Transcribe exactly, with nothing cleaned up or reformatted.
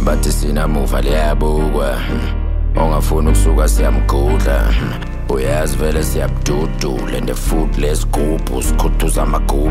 bathi sinamuva liyabukwa, ongafuni ukusuka siyamgudla. Uyazi vele siyabududula and the food lesigubhu sikhuthuza amagubhu.